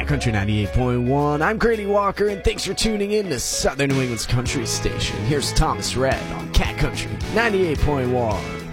Cat Country 98.1. I'm Grady Walker, and thanks for tuning in to Southern New England's country station. Here's Thomas Rhett on Cat Country 98.1.